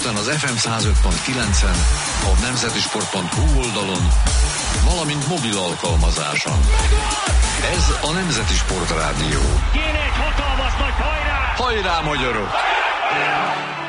Budapesten az FM 105.9-en, a nemzetisport.hu oldalon, valamint mobil alkalmazáson. Ez a Nemzeti Sport Rádió. Kéne egy hatalmas nagy hajrá! Hajrá, magyarok!